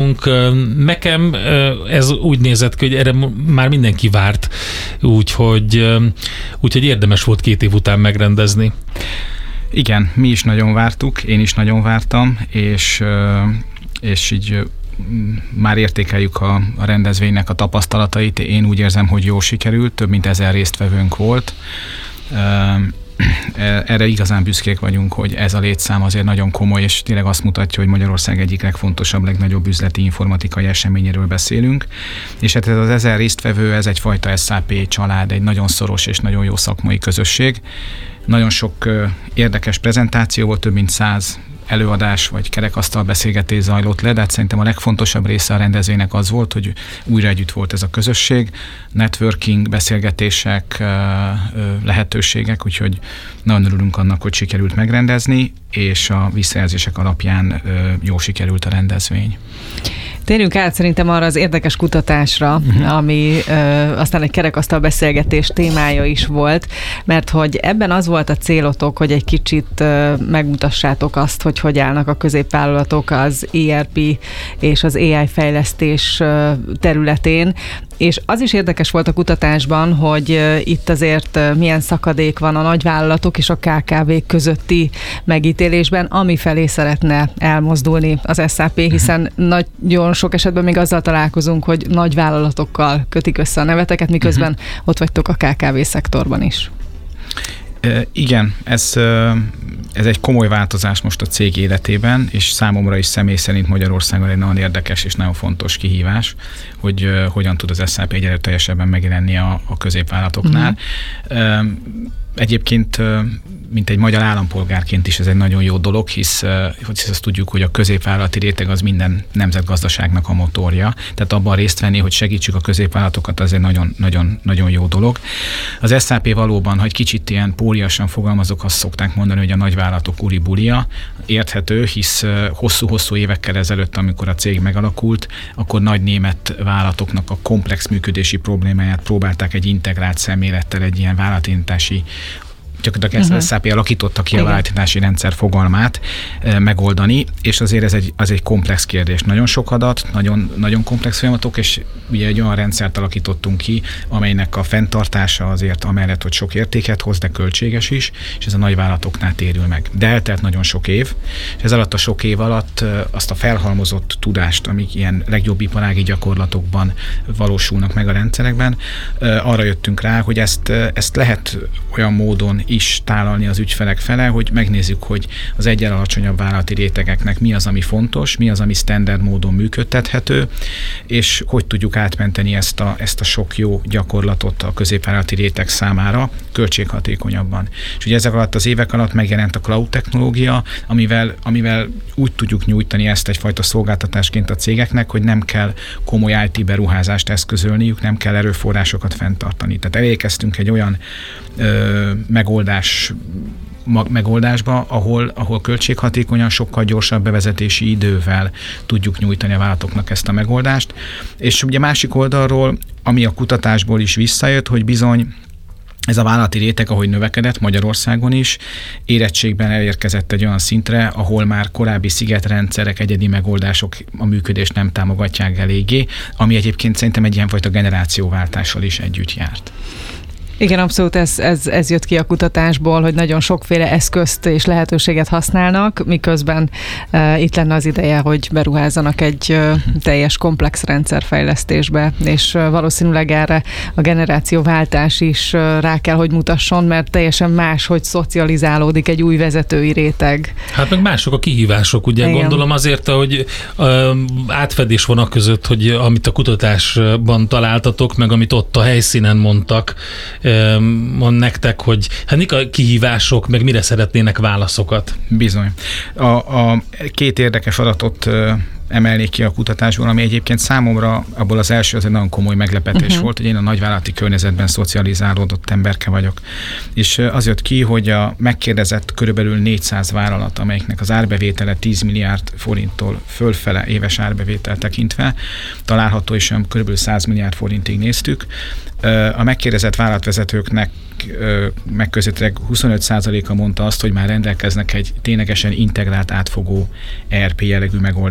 várunk. Nekem ez úgy nézett ki, hogy erre már mindenki várt, úgyhogy érdemes volt 2 év után megrendezni. Igen, mi is nagyon vártuk, én is nagyon vártam, és így már értékeljük a rendezvénynek a tapasztalatait. Én úgy érzem, hogy jól sikerült, több mint 1000 résztvevőnk volt. Erre igazán büszkék vagyunk, hogy ez a létszám azért nagyon komoly, és tényleg azt mutatja, hogy Magyarország egyik legfontosabb, legnagyobb üzleti informatikai eseményéről beszélünk. És hát ez az 1000 résztvevő, ez egyfajta SAP család, egy nagyon szoros és nagyon jó szakmai közösség. Nagyon sok érdekes prezentáció volt, több mint 100 előadás vagy kerekasztal beszélgetés zajlott le, de hát szerintem a legfontosabb része a rendezvénynek az volt, hogy újra együtt volt ez a közösség, networking, beszélgetések, lehetőségek, úgyhogy nagyon örülünk annak, hogy sikerült megrendezni, és a visszajelzések alapján jól sikerült a rendezvény. Térjünk át szerintem arra az érdekes kutatásra, ami aztán egy kerekasztal beszélgetés témája is volt, mert hogy ebben az volt a célotok, hogy egy kicsit megmutassátok azt, hogy állnak a középvállalatok az ERP és az AI fejlesztés területén, és az is érdekes volt a kutatásban, hogy itt azért milyen szakadék van a nagyvállalatok és a KKV-k közötti megítélésben, ami felé szeretne elmozdulni az SAP, hiszen nagyon sok esetben még azzal találkozunk, hogy nagyvállalatokkal kötik össze a neveteket, miközben ott vagytok a KKV szektorban is. Igen, ez egy komoly változás most a cég életében, és számomra is személy szerint Magyarországon egy nagyon érdekes és nagyon fontos kihívás, hogy hogyan tud az SAP egyre teljesebben megjelenni a középvállalatoknál. Egyébként, mint egy magyar állampolgárként is ez egy nagyon jó dolog, hisz azt tudjuk, hogy a középvállalati réteg az minden nemzetgazdaságnak a motorja. Tehát abban részt venni, hogy segítsük a középvállalatokat, az egy nagyon jó dolog. Az SAP valóban, ha egy kicsit ilyen póriasan fogalmazok, azt szokták mondani, hogy a nagyvállalatok úri bulia. Érthető, hisz hosszú-hosszú évekkel ezelőtt, amikor a cég megalakult, akkor nagy német vállalatoknak a komplex működési problémáját próbálták egy integrált szemlélettel, egy ilyen vállalatirányítási gyakorlatilag ezt a SAP alakította ki a vállalatirányítási rendszer fogalmát megoldani, és azért ez egy komplex kérdés. Nagyon sok adat, nagyon komplex folyamatok, és ugye egy olyan rendszert alakítottunk ki, amelynek a fenntartása azért amellett, hogy sok értéket hoz, de költséges is, és ez a nagyvállalatoknál térül meg. De eltelt nagyon sok év, és ez alatt a sok év alatt azt a felhalmozott tudást, amik ilyen legjobb iparági gyakorlatokban valósulnak meg a rendszerekben, arra jöttünk rá, hogy ezt lehet olyan módon is tálalni az ügyfelek fele, hogy megnézzük, hogy az egyen alacsonyabb vállalati rétegeknek mi az, ami fontos, mi az, ami standard módon működtethető, és hogy tudjuk átmenteni ezt a sok jó gyakorlatot a középvállalati réteg számára költséghatékonyabban. És ugye ezek alatt az évek alatt megjelent a cloud technológia, amivel úgy tudjuk nyújtani ezt egyfajta szolgáltatásként a cégeknek, hogy nem kell komoly IT beruházást eszközölniük, nem kell erőforrásokat fenntartani. Tehát elérkeztünk egy olyan megoldásba, ahol költséghatékonyan, sokkal gyorsabb bevezetési idővel tudjuk nyújtani a vállalatoknak ezt a megoldást. És ugye másik oldalról, ami a kutatásból is visszajött, hogy bizony ez a vállalati réteg, ahogy növekedett Magyarországon is, érettségben elérkezett egy olyan szintre, ahol már korábbi szigetrendszerek, egyedi megoldások a működést nem támogatják eléggé, ami egyébként szerintem egy ilyenfajta generációváltással is együtt járt. Igen, abszolút ez jött ki a kutatásból, hogy nagyon sokféle eszközt és lehetőséget használnak, miközben itt lenne az ideje, hogy beruházzanak egy teljes komplex rendszerfejlesztésbe, és valószínűleg erre a generációváltás is rá kell, hogy mutasson, mert teljesen más, hogy szocializálódik egy új vezetői réteg. Hát meg mások a kihívások, ugye igen. Gondolom azért, hogy átfedés van a között, hogy amit a kutatásban találtatok, meg amit ott a helyszínen mondtak, mond nektek, hogy hát mik a kihívások, meg mire szeretnének válaszokat? Bizony. A két érdekes adatot emelnék ki a kutatásból, ami egyébként számomra abból az első az egy nagyon komoly meglepetés volt, hogy én a nagyvállalati környezetben szocializálódott emberke vagyok. És az jött ki, hogy a megkérdezett körülbelül 400 vállalat, amelyiknek az árbevétele 10 milliárd forinttól fölfele éves árbevétel tekintve található, és körülbelül 100 milliárd forintig néztük. A megkérdezett vállalatvezetőknek megközelítőleg 25%-a mondta azt, hogy már rendelkeznek egy ténylegesen integrált, átfogó ERP jellegű megoldással,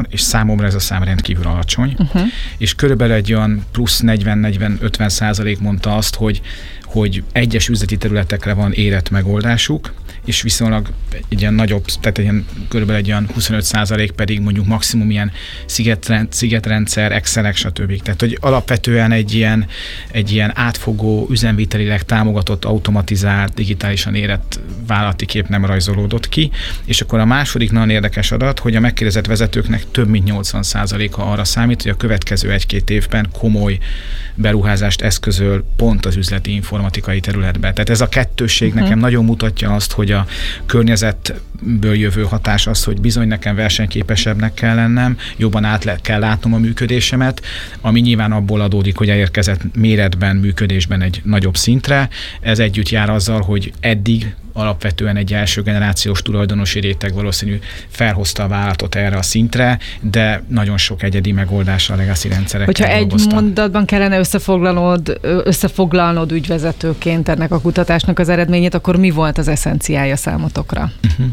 és számomra ez a szám rendkívül alacsony, és körülbelül egy olyan plusz 40-50% mondta azt, hogy egyes üzleti területekre van érett megoldásuk, és viszonylag egy ilyen nagyobb, tehát körülbelül egy olyan 25% pedig mondjuk maximum ilyen szigetrendszer, Excelek, stb. Tehát, hogy alapvetően egy ilyen átfogó, üzemvitelileg támogatott, automatizált, digitálisan érett vállalati kép nem rajzolódott ki, és akkor a második nagyon érdekes adat, hogy a megkérdezett vezetőknek több mint 80%-a arra számít, hogy a következő 1-2 évben komoly beruházást eszközöl pont az üzleti informatikai területben. Tehát ez a kettősség nekem nagyon mutatja azt, hogy a környezetből jövő hatás az, hogy bizony nekem versenyképesebbnek kell lennem, jobban kell látnom a működésemet, ami nyilván abból adódik, hogy elérkezett méretben, működésben egy nagyobb szintre. Ez együtt jár azzal, hogy eddig alapvetően egy első generációs tulajdonosi réteg valószínű felhozta a vállalatot erre a szintre, de nagyon sok egyedi megoldásra a legacy rendszerekkel Hogyha dolgoztam. egy mondatban kellene összefoglalnod ügyvezetőként ennek a kutatásnak az eredményét, akkor mi volt az eszenciája számotokra?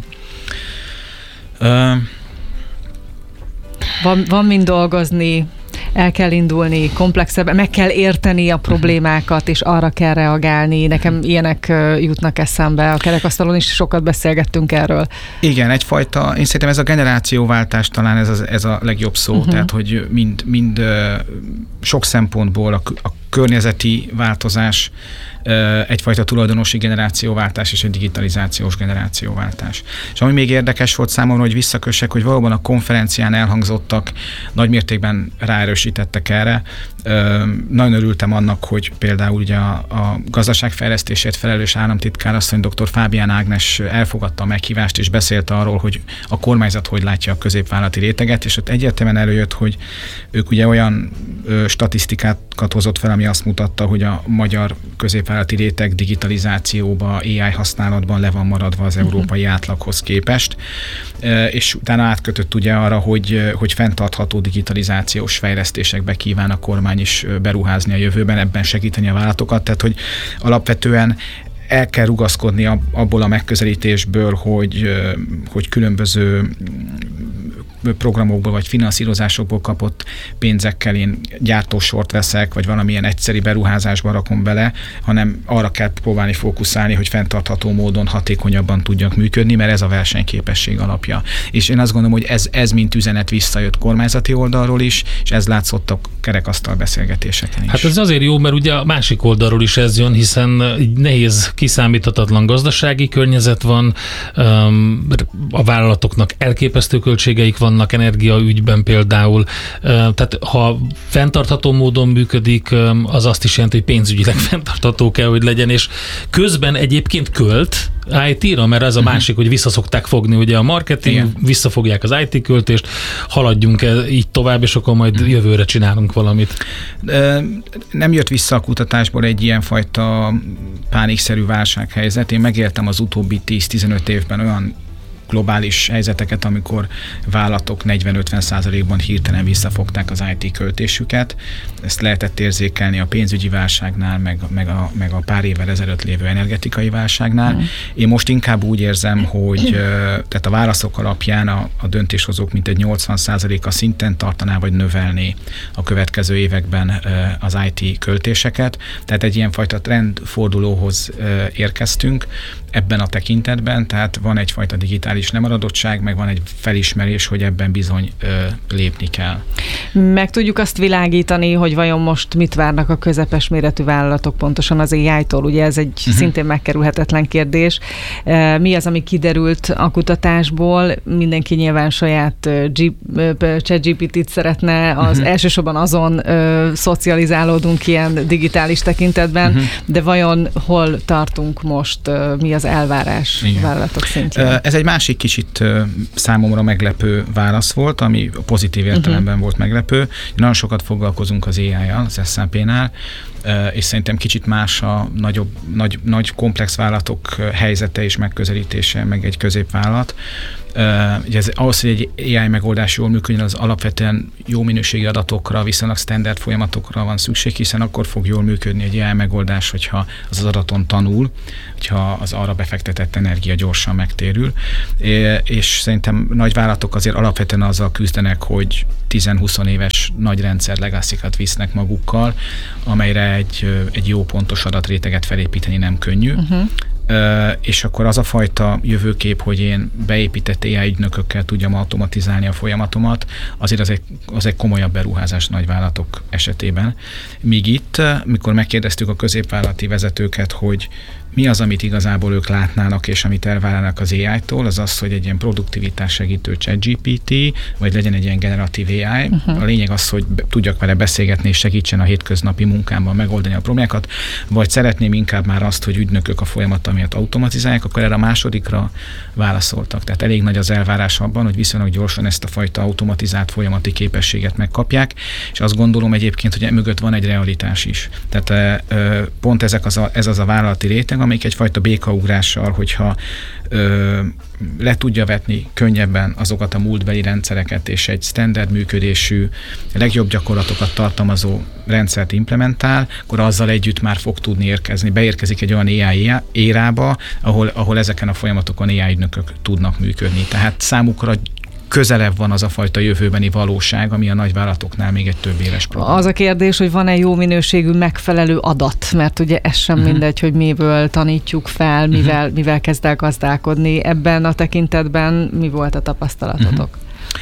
Van mind dolgozni, el kell indulni, komplexebben, meg kell érteni a problémákat, és arra kell reagálni. Nekem ilyenek jutnak eszembe. A kerekasztalon is sokat beszélgettünk erről. Igen, egyfajta, én szerintem ez a generációváltás talán ez a legjobb szó, tehát hogy mind sok szempontból a környezeti változás, egyfajta tulajdonosi generációváltás és egy digitalizációs generációváltás. És ami még érdekes volt számomra, hogy visszakössek, hogy valóban a konferencián elhangzottak, nagymértékben ráerősítettek erre. Nagyon örültem annak, hogy például ugye a gazdaságfejlesztésért felelős államtitkár asszony dr. Fábián Ágnes elfogadta a meghívást, és beszélt arról, hogy a kormányzat hogy látja a középvállalati réteget, és ott egyértelműen előjött, hogy ők ugye olyan statisztikákat hozott fel, ami azt mutatta, hogy a magyar középvállalati réteg digitalizációba, AI használatban le van maradva az európai átlaghoz képest, és utána átkötött ugye arra, hogy fenntartható digitalizációs fejlesztésekbe kíván a kormány is beruházni a jövőben, ebben segíteni a vállalatokat, tehát hogy alapvetően el kell rugaszkodni abból a megközelítésből, hogy különböző programokból vagy finanszírozásokból kapott pénzekkel én gyártósort veszek, vagy valamilyen egyszeri beruházásba rakom bele, hanem arra kell próbálni fókuszálni, hogy fenntartható módon hatékonyabban tudjak működni, mert ez a versenyképesség alapja. És én azt gondolom, hogy ez mint üzenet visszajött kormányzati oldalról is, és ez látszott a kerekasztal beszélgetéseken is. Hát ez azért jó, mert ugye a másik oldalról is ez jön, hiszen nehéz, kiszámíthatatlan gazdasági környezet van, a vállalatoknak elképesztő költségeik vannak energiaügyben például. Tehát ha fenntartható módon működik, az azt is jelenti, hogy pénzügyileg fenntartható kell, hogy legyen, és közben egyébként költ IT-ra, mert ez a másik, hogy visszaszokták fogni ugye a marketing, visszafogják az IT költést, haladjunk így tovább, és akkor majd jövőre csinálunk valamit. Nem jött vissza a kutatásból egy ilyenfajta pánikszerű válsághelyzet. Én megéltem az utóbbi 10-15 évben olyan globális helyzeteket, amikor vállalatok 40-50%-ban hirtelen visszafogták az IT költésüket. Ezt lehetett érzékelni a pénzügyi válságnál, meg a pár évvel ezelőtt lévő energetikai válságnál. Én most inkább úgy érzem, hogy tehát a válaszok alapján a döntéshozók mintegy 80%-a szinten tartaná, vagy növelné a következő években az IT költéseket. Tehát egy ilyenfajta trendfordulóhoz érkeztünk ebben a tekintetben, tehát van egyfajta digitális lemaradottság, meg van egy felismerés, hogy ebben bizony lépni kell. Meg tudjuk azt világítani, hogy vajon most mit várnak a közepes méretű vállalatok pontosan az AI-tól? Ugye ez egy szintén megkerülhetetlen kérdés. Mi az, ami kiderült a kutatásból? Mindenki nyilván saját ChatGPT-t szeretne, az elsősorban azon szocializálódunk ilyen digitális tekintetben, de vajon hol tartunk most, mi az elvárás vállalatok szintjén? Ez egy másik kicsit számomra meglepő válasz volt, ami pozitív értelemben volt meglepő. Nagyon sokat foglalkozunk az AI-jal, az S&P-nál, és szerintem kicsit más a nagy komplex vállalatok helyzete és megközelítése, meg egy középvállalat. Ugye ahhoz, hogy egy AI megoldás jól működjön, az alapvetően jó minőségi adatokra, viszonylag standard folyamatokra van szükség, hiszen akkor fog jól működni egy AI megoldás, hogyha az adaton tanul, hogyha az arra befektetett energia gyorsan megtérül. És szerintem nagyvállalatok azért alapvetően azzal küzdenek, hogy 10-20 éves nagy rendszer legacy-kat visznek magukkal, amelyre egy jó pontos adatréteget felépíteni nem könnyű. És akkor az a fajta jövőkép, hogy én beépített AI ügynökökkel tudjam automatizálni a folyamatomat, azért az egy komolyabb beruházás nagyvállalatok esetében. Míg itt, mikor megkérdeztük a középvállalati vezetőket, hogy mi az, amit igazából ők látnának, és amit elvárnának az AI-tól, az az, hogy egy ilyen produktivitás segítő ChatGPT, vagy legyen egy ilyen generatív AI. A lényeg az, hogy tudjak vele beszélgetni, és segítsen a hétköznapi munkámban megoldani a problémákat, vagy szeretném inkább már azt, hogy ügynökök a folyamat miatt automatizálják, akkor erre a másodikra válaszoltak. Tehát elég nagy az elvárás abban, hogy viszonylag gyorsan ezt a fajta automatizált folyamati képességet megkapják, és azt gondolom egyébként, hogy mögött van egy realitás is. Tehát pont ez az a vállalati réteg, amelyik egyfajta békaugrással, hogyha le tudja vetni könnyebben azokat a múltbeli rendszereket, és egy standard működésű, legjobb gyakorlatokat tartalmazó rendszert implementál, akkor azzal együtt már fog tudni érkezni. Beérkezik egy olyan AI érába, ahol ezeken a folyamatokon AI ügynökök tudnak működni. Tehát számukra közelebb van az a fajta jövőbeni valóság, ami a nagyvállalatoknál még egy több éves probléma. Az a kérdés, hogy van-e jó minőségű megfelelő adat, mert ugye ez sem mindegy, hogy miből tanítjuk fel, mivel kezd el gazdálkodni. Ebben a tekintetben mi volt a tapasztalatotok?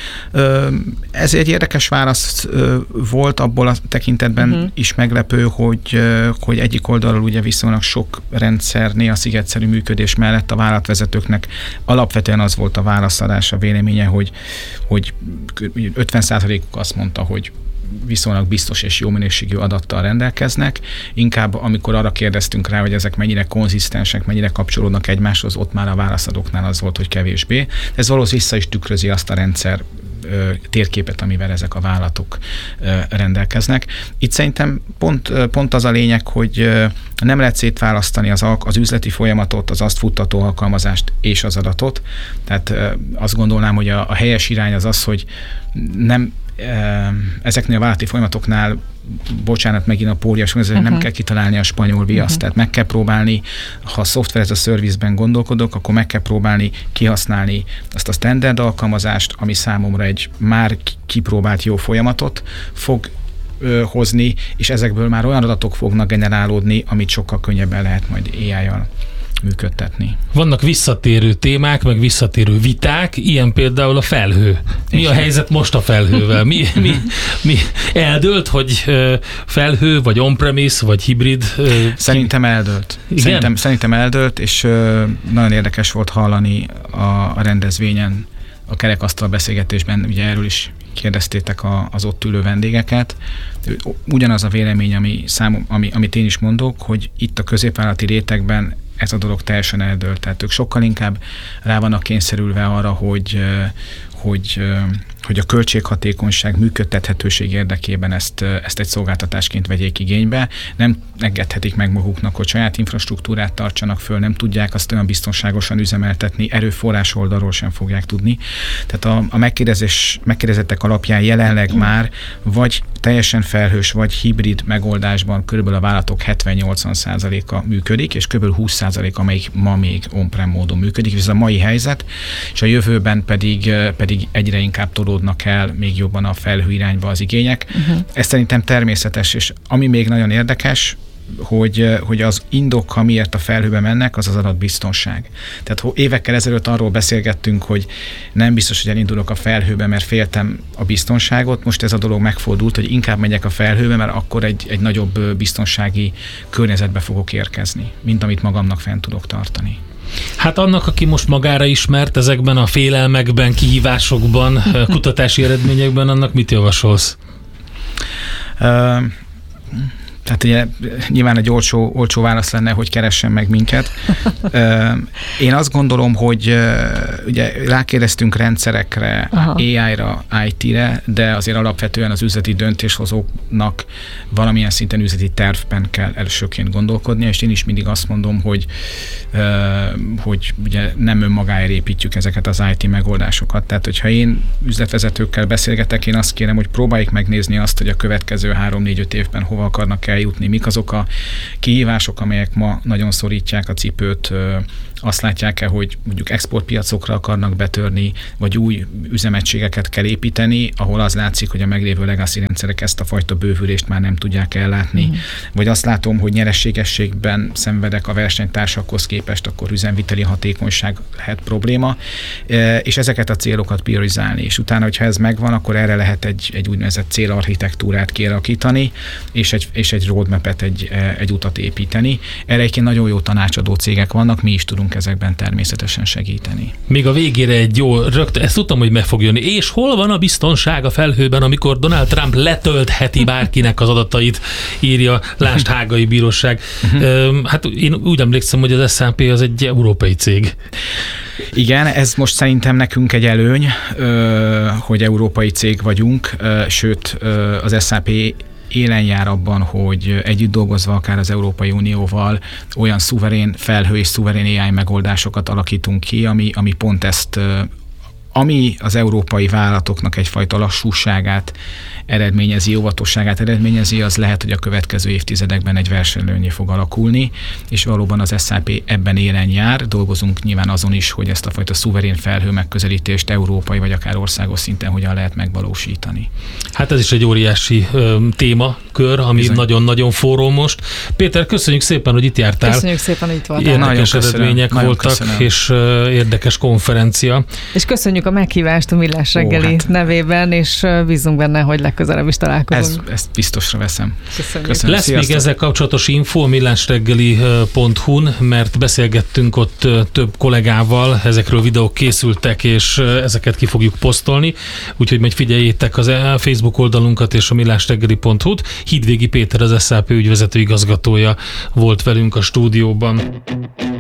Ez egy érdekes válasz volt, abból a tekintetben is meglepő, hogy egyik oldalról ugye viszonylag sok rendszer, néha szigetszerű működés mellett a vállalatvezetőknek alapvetően az volt a válaszadás, a véleménye, hogy 50%-uk azt mondta, hogy viszonylag biztos és jó minőségű adattal rendelkeznek. Inkább amikor arra kérdeztünk rá, hogy ezek mennyire konzisztensek, mennyire kapcsolódnak egymáshoz, ott már a válaszadóknál az volt, hogy kevésbé. Ez valószínűleg vissza is tükrözi azt a rendszer térképet, amivel ezek a vállalatok rendelkeznek. Itt szerintem pont az a lényeg, hogy nem lehet szétválasztani az üzleti folyamatot, az azt futtató alkalmazást és az adatot. Tehát azt gondolnám, hogy a helyes irány az az, hogy nem ezeknél a vállalati folyamatoknál, bocsánat, megint a pórias, nem kell kitalálni a spanyol viaszt, tehát meg kell próbálni, ha a software as a service-ben gondolkodok, akkor meg kell próbálni kihasználni azt a standard alkalmazást, ami számomra egy már kipróbált jó folyamatot fog hozni, és ezekből már olyan adatok fognak generálódni, amit sokkal könnyebben lehet majd AI-jal működtetni. Vannak visszatérő témák, meg visszatérő viták, ilyen például a felhő. Mi a helyzet most a felhővel? Mi eldőlt, hogy felhő, vagy on-premise, vagy hibrid? Szerintem eldőlt. Szerintem eldőlt, és nagyon érdekes volt hallani a rendezvényen, a kerekasztal beszélgetésben, ugye erről is kérdeztétek az ott ülő vendégeket. Ugyanaz a vélemény, amit én is mondok, hogy itt a középvállalati rétegben ez a dolog teljesen eldőlt. Tehát ők sokkal inkább rá vannak kényszerülve arra, hogy a költséghatékonyság, működtethetőség érdekében ezt egy szolgáltatásként vegyék igénybe. Nem engedhetik meg maguknak, hogy saját infrastruktúrát tartsanak föl, nem tudják azt olyan biztonságosan üzemeltetni, erőforrás oldalról sem fogják tudni. Tehát a megkérdezettek alapján jelenleg már vagy teljesen felhős, vagy hibrid megoldásban körülbelül a vállalatok 70-80%-a működik, és kb. 20%, amelyik ma még on-prem módon működik, és ez a mai helyzet, és a jövőben pedig egyre inkább tolódnak el még jobban a felhő irányba az igények. Ez szerintem természetes, és ami még nagyon érdekes, hogy az indok, amiért a felhőbe mennek, az adatbiztonság. Tehát évekkel ezelőtt arról beszélgettünk, hogy nem biztos, hogy elindulok a felhőbe, mert féltem a biztonságot. Most ez a dolog megfordult, hogy inkább megyek a felhőbe, mert akkor egy nagyobb biztonsági környezetbe fogok érkezni, mint amit magamnak fent tudok tartani. Hát annak, aki most magára ismert ezekben a félelmekben, kihívásokban, kutatási eredményekben, annak mit javasolsz? Tehát ugye nyilván egy olcsó válasz lenne, hogy keressen meg minket. Én azt gondolom, hogy ugye rákérdeztünk rendszerekre, AI-ra, IT-re, de azért alapvetően az üzleti döntéshozóknak valamilyen szinten üzleti tervben kell elsőként gondolkodni, és én is mindig azt mondom, hogy ugye nem önmagáért építjük ezeket az IT megoldásokat. Tehát, hogyha én üzletvezetőkkel beszélgetek, én azt kérem, hogy próbáljuk megnézni azt, hogy a következő 3-4-5 évben hova akarnak eljutni, mik azok a kihívások, amelyek ma nagyon szorítják a cipőt, azt látják-e, hogy mondjuk exportpiacokra akarnak betörni, vagy új üzemegységeket kell építeni, ahol az látszik, hogy a meglévő legacy rendszerek ezt a fajta bővülést már nem tudják ellátni. Vagy azt látom, hogy nyereségességben szenvedek a versenytársakhoz képest, akkor üzemviteli hatékonyság lehet probléma, és ezeket a célokat priorizálni. És utána, hogyha ez megvan, akkor erre lehet egy úgynevezett célarchitektúrát kialakítani, és egy roadmap-et, egy utat építeni. Erre egyébként nagyon jó tanácsadó cégek vannak, mi is tudunk ezekben természetesen segíteni. Még a végére egy jó, ezt tudtam, hogy meg fog jönni. És hol van a biztonság a felhőben, amikor Donald Trump letöltheti bárkinek az adatait, írja lásd Hágai Bíróság. Hát én úgy emlékszem, hogy az SAP az egy európai cég. Igen, ez most szerintem nekünk egy előny, hogy európai cég vagyunk, sőt az SAP élen jár abban, hogy együtt dolgozva akár az Európai Unióval olyan szuverén felhő és szuverén AI megoldásokat alakítunk ki, ami pont ezt, ami az európai vállalatoknak egyfajta lassúságát eredményezi, óvatosságát eredményezi, az lehet, hogy a következő évtizedekben egy versenylőnyé fog alakulni, és valóban az SAP ebben élen jár. Dolgozunk nyilván azon is, hogy ezt a fajta szuverén felhő megközelítést európai vagy akár országos szinten hogyan lehet megvalósítani. Hát ez is egy óriási témakör, ami bizony nagyon-nagyon forró most. Péter, köszönjük szépen, hogy itt jártál. Köszönjük szépen, hogy itt voltál. Érdekes eredmények voltak, és érdekes konferencia. És köszönjük a meghívást a Millás reggeli nevében, és bízunk benne, hogy legközelebb is találkozunk. Ezt biztosra veszem. Köszönjük. Lesz még ezzel kapcsolatos info a millásreggeli.hu-n, mert beszélgettünk ott több kollégával, ezekről videók készültek, és ezeket ki fogjuk posztolni, úgyhogy majd figyeljétek az Facebook oldalunkat és a millásreggeli.hu-t. Hídvégi Péter, az SAP ügyvezető igazgatója volt velünk a stúdióban.